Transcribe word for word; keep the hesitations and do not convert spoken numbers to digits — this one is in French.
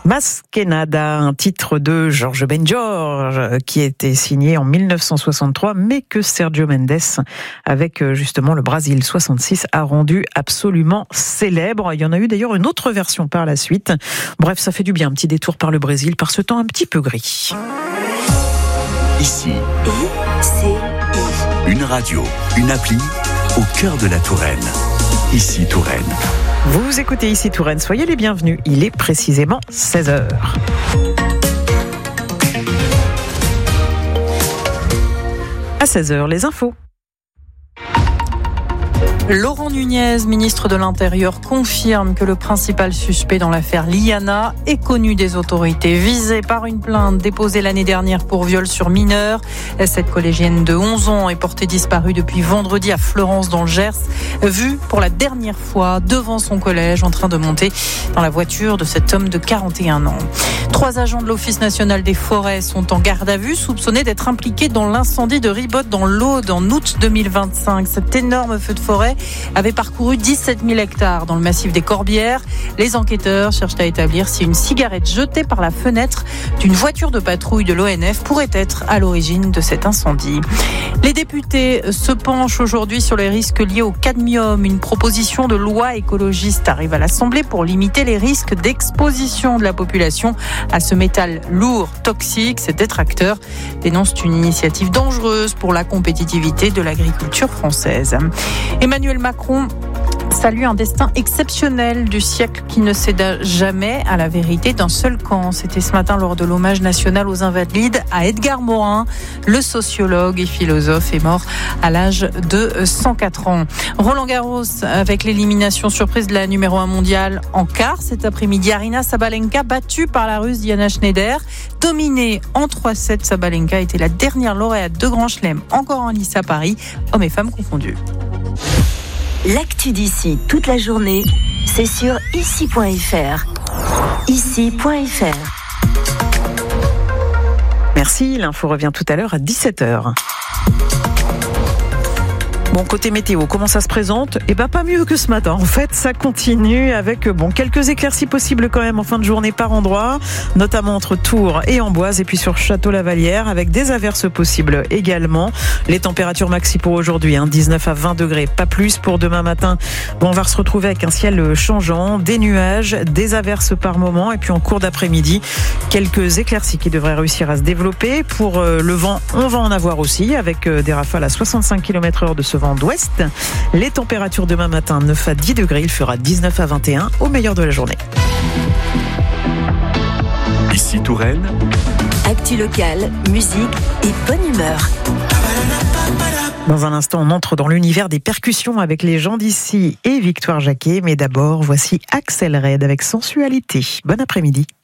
Masquenada, un titre de Jorge Ben-George qui a été signé en mille neuf cent soixante-trois, mais que Sergio Mendes, avec justement le Brésil soixante-six, a rendu absolument célèbre. Il y en a eu d'ailleurs une autre version par la suite. Bref, ça fait du bien, un petit détour par le Brésil, par ce temps un petit peu gris. Ici, une radio, une appli au cœur de la Touraine. Ici Touraine. Vous écoutez Ici Touraine, soyez les bienvenus. Il est précisément seize heures. À seize heures, les infos. Laurent Nunez, ministre de l'Intérieur, confirme que le principal suspect dans l'affaire Liana est connu des autorités, visé par une plainte déposée l'année dernière pour viol sur mineur. Cette collégienne de onze ans est portée disparue depuis vendredi à Fleurance dans le Gers, vue pour la dernière fois devant son collège en train de monter dans la voiture de cet homme de quarante et un ans. Trois agents de l'Office national des forêts sont en garde à vue, soupçonnés d'être impliqués dans l'incendie de Ribotte dans l'Aude en août deux mille vingt-cinq. Cet énorme feu de forêt avait parcouru dix-sept mille hectares dans le massif des Corbières. Les enquêteurs cherchent à établir si une cigarette jetée par la fenêtre d'une voiture de patrouille de l'O N F pourrait être à l'origine de cet incendie. Les députés se penchent aujourd'hui sur les risques liés au cadmium. Une proposition de loi écologiste arrive à l'Assemblée pour limiter les risques d'exposition de la population à ce métal lourd, toxique. Ces détracteurs dénoncent une initiative dangereuse pour la compétitivité de l'agriculture française. Emmanuel Macron salue un destin exceptionnel du siècle qui ne céda jamais à la vérité d'un seul camp. C'était ce matin lors de l'hommage national aux Invalides à Edgar Morin. Le sociologue et philosophe est mort à l'âge de cent quatre ans. Roland Garros avec l'élimination surprise de la numéro un mondiale en quart. Cet après-midi, Aryna Sabalenka battue par la Russe Diana Schneider. Dominée en trois sept, Sabalenka était la dernière lauréate de Grand Chelem encore en lice à Paris, hommes et femmes confondus. L'actu d'ici toute la journée, c'est sur ici point f r. ici point f r. Merci, l'info revient tout à l'heure à dix-sept heures. Bon, côté météo, comment ça se présente ? Eh ben, pas mieux que ce matin. En fait, ça continue avec, bon, quelques éclaircies possibles quand même en fin de journée par endroit, notamment entre Tours et Amboise, et puis sur Château-la-Vallière, avec des averses possibles également. Les températures maxi pour aujourd'hui, hein, dix-neuf à vingt degrés, pas plus pour demain matin. Bon, on va se retrouver avec un ciel changeant, des nuages, des averses par moment, et puis en cours d'après-midi, quelques éclaircies qui devraient réussir à se développer. Pour euh, le vent, on va en avoir aussi, avec euh, des rafales à soixante-cinq kilomètres heure de ce vent d'ouest. Les températures demain matin, neuf à dix degrés, il fera dix-neuf à vingt et un au meilleur de la journée. Ici Touraine. Actu locale, musique et bonne humeur. Dans un instant, on entre dans l'univers des percussions avec les gens d'ici et Victoire Jacquet. Mais d'abord, voici Axel Red avec Sensualité. Bon après-midi.